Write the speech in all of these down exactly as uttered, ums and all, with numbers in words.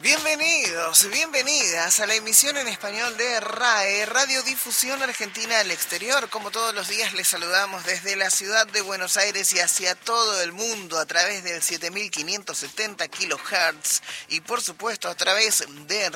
Bienvenidos, bienvenidas a la emisión en español de RAE, Radiodifusión Argentina al Exterior. Como todos los días les saludamos desde la ciudad de Buenos Aires y hacia todo el mundo a través del siete mil quinientos setenta kilohertz y por supuesto a través de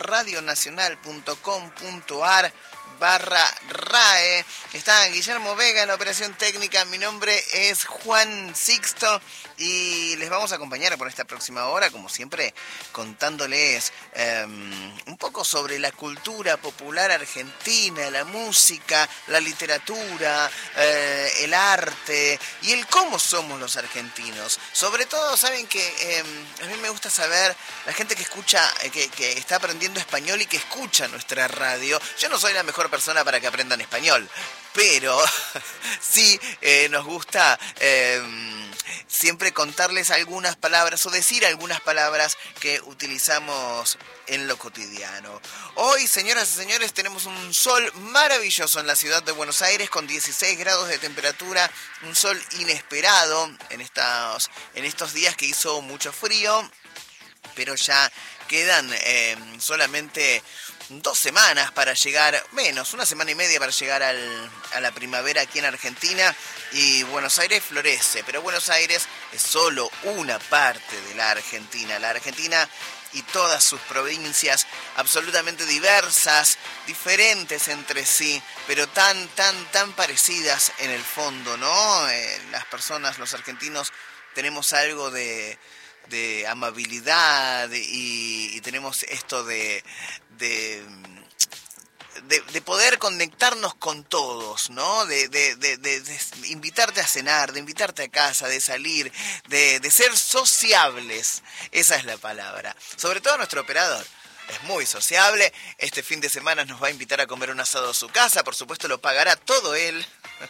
radionacional.com.ar barra RAE. Está Guillermo Vega en la operación técnica. Mi nombre es Juan Sixto y les vamos a acompañar por esta próxima hora, como siempre, contándoles eh, un poco sobre la cultura popular argentina, la música, la literatura, eh, el arte y el cómo somos los argentinos. Sobre todo, saben que eh, a mí me gusta saber la gente que escucha, eh, que, que está aprendiendo español y que escucha nuestra radio. Yo no soy la mejor persona para que aprendan español, pero sí eh, nos gusta eh, siempre contarles algunas palabras o decir algunas palabras que utilizamos en lo cotidiano. Hoy, señoras y señores, tenemos un sol maravilloso en la ciudad de Buenos Aires con dieciséis grados de temperatura, un sol inesperado en estos, en estos días que hizo mucho frío, pero ya quedan eh, solamente dos semanas para llegar, menos, una semana y media para llegar al, a la primavera aquí en Argentina, y Buenos Aires florece, pero Buenos Aires es solo una parte de la Argentina. La Argentina y todas sus provincias absolutamente diversas, diferentes entre sí, pero tan, tan, tan parecidas en el fondo, ¿no? Eh, las personas, los argentinos, tenemos algo de... de amabilidad y, y tenemos esto de, de, de, de poder conectarnos con todos, ¿no? De, de, de, de, de invitarte a cenar, de invitarte a casa, de salir, de, de ser sociables. Esa es la palabra. Sobre todo nuestro operador. Es muy sociable. Este fin de semana nos va a invitar a comer un asado a su casa. Por supuesto lo pagará todo él.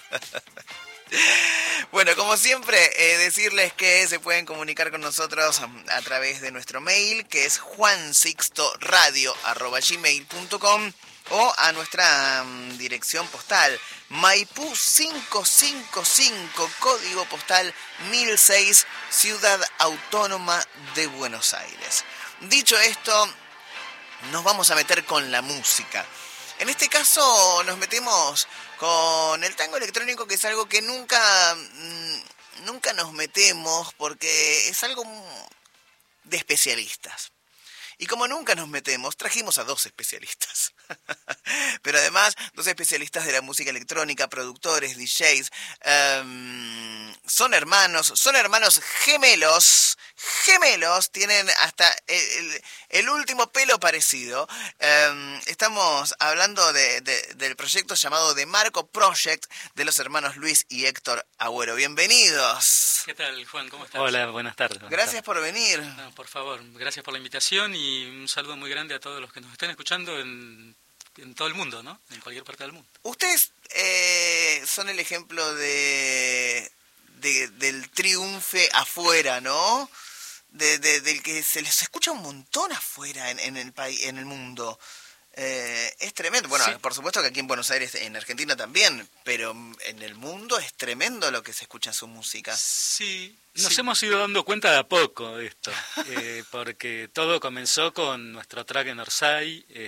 Bueno, como siempre, eh, decirles que se pueden comunicar con nosotros a través de nuestro mail, que es juansixtoradio arroba gmail punto com, o a nuestra um, dirección postal, Maipú cinco cinco cinco, código postal mil seis, Ciudad Autónoma de Buenos Aires. Dicho esto, nos vamos a meter con la música. En este caso nos metemos con el tango electrónico, que es algo que nunca, nunca nos metemos porque es algo de especialistas. Y como nunca nos metemos, trajimos a dos especialistas. Pero además, dos especialistas de la música electrónica, productores, D Js. Um, son hermanos, son hermanos gemelos. Gemelos, tienen hasta el, el, el último pelo parecido. Um, estamos hablando de, de, del proyecto llamado The Marco Project, de los hermanos Luis y Héctor Agüero. Bienvenidos. ¿Qué tal, Juan? ¿Cómo estás? Hola, buenas tardes. Buenas gracias tardes. por venir. No, por favor, gracias por la invitación y un saludo muy grande a todos los que nos estén escuchando en, en todo el mundo, ¿no? En cualquier parte del mundo. Ustedes eh, son el ejemplo de, de del triunfe afuera, ¿no? De, de, del que se les escucha un montón afuera en, en el país, en el mundo. Eh, es tremendo. Bueno, sí. Por supuesto que aquí en Buenos Aires, en Argentina también, pero en el mundo es tremendo lo que se escucha en su música. Sí. Nos sí. hemos ido dando cuenta de a poco de esto, eh, porque todo comenzó con nuestro track en Orsay,